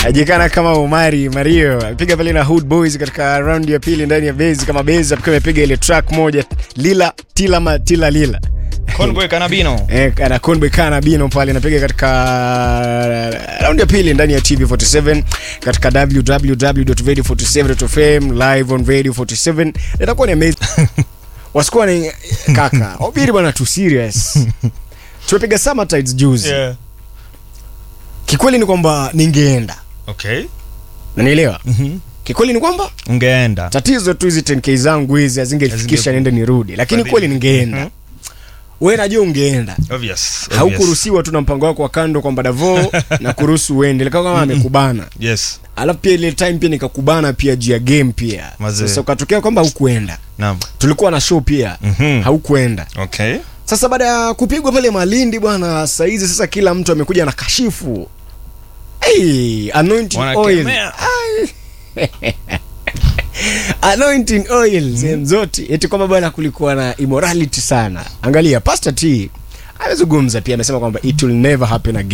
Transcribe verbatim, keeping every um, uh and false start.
Ajikana kama Omari Mario apiga pale na Hood Boys katika round ya pili ndani ya base kama base akiwa amepiga ile track moja Lila Tila ma, Tila Lila Conboy Canabino eh ana Conboy Canabino pale anapiga katika round ya pili ndani ya T V forty-seven katika w w w dot radio forty-seven dot f m live on Radio forty-seven. Itakuwa ni amazing. Wasikuwa ni kaka obiri bwana, too serious. Tumepiga Summer Tides juzi. yeah. Kikweli ni kwamba ningeenda. Okay. Unanielewa? Mhm. Kikweli ni kwamba ungeenda. Tatizo tu hizi ten K zangu hizi azingefikisha niende nirudi, lakini kweli ningeenda. Mm-hmm. Wewe najua ungeenda. Obvious. Haukuruhusiwa tu na mpango wako wa kando kwamba Davo na kuruhusu uende. Kama kama amekubana. Yes. Alafu pia ile time pia nikakubana pia jia game pia. Maze. Sasa ukatokea kwamba hukuenda. Naam. Tulikuwa na show pia. Mm-hmm. Haukuenda. Okay. Sasa baada ya kupigwa pale Malindi bwana, saa hizi sasa kila mtu amekuja na kashifu. Hey, anointing oil. Anointing oil mm-hmm. Sehemu zote eti kwamba bwana kulikuwa na immorality sana. Angalia Pastor T amezungumza pia, amesema kwamba it will never happen again.